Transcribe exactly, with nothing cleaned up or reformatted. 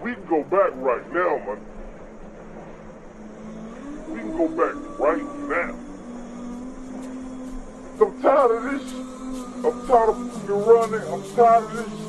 we can go back right now, man. We can go back right now. I'm tired of this. I'm tired of you running. I'm tired of this